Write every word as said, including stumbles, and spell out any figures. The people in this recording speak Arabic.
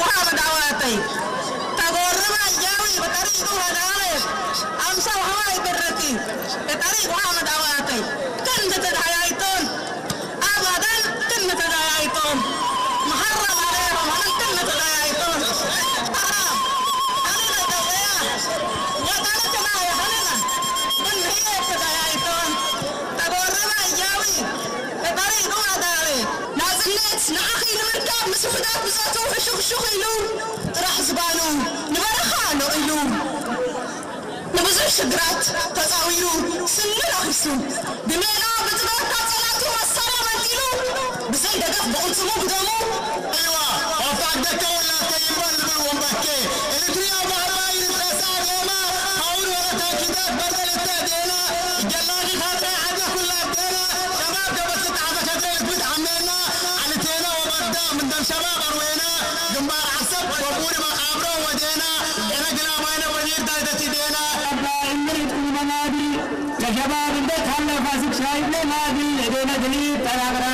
وها دعواتي تقربنا جاوي بطريق هذا أمسا وهاي برتي بطريق وها دعواتي كنت تدعيتون أبدا كنت تدعيتون محرم عليهم أنا كنت تدعيتون حرام أنا تدعيا وطنك ما يخلنا من هي تدعيتون تقربنا جاوي بطريق هذا نازلت نعخي المركب مسحودات بزاتو في شوخ شوخ إلو راح زبانو نبرخانو إلو نبزر شدرات تزاويرو سنة رخيصو بمينا بتبقى تزالاتو والسلام انتلو بزي دقف بقلتمو بدمو ايوه وفعدك ولا تيبان بالوم بكي الاتريا بحراي الفساد يما حول ولا تاكيدات بدل التهدينا جلالي خاطري حدا كلها بدينا شباب جبت تعبك هدريك بتعمينا علتينا وبدا من دم شباب اروينا جنبار عصب وبوري مقابره ودينا انا قنا ماينا ونير دايدتي دينا شباب البيت هلا فاسق شايف لي نادي لدينا دليل تراغرا